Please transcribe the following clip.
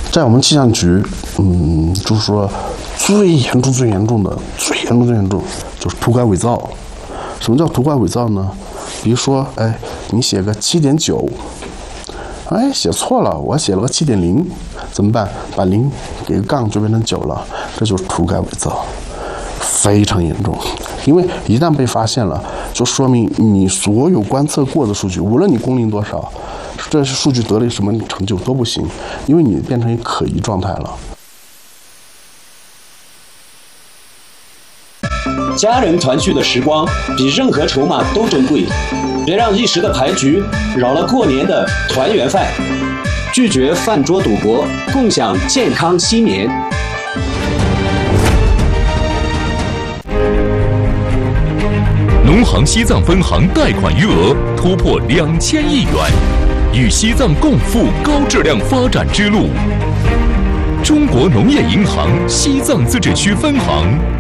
在我们气象局，就是说最严重的就是涂改伪造。什么叫涂改伪造呢？比如说，你写个7.9，写错了，我写了个7.0，怎么办？把0给个杠就变成9了，这就是涂改伪造，非常严重。因为一旦被发现了，就说明你所有观测过的数据，无论你公龄多少，这数据得了什么成就都不行，因为你变成一个可疑状态了。 家人团聚的时光比任何筹码都珍贵，别让一时的牌局扰了过年的团圆饭。拒绝饭桌赌博，共享健康新年。 农行西藏分行贷款余额突破2000亿元，与西藏共赴高质量发展之路。中国农业银行西藏自治区分行。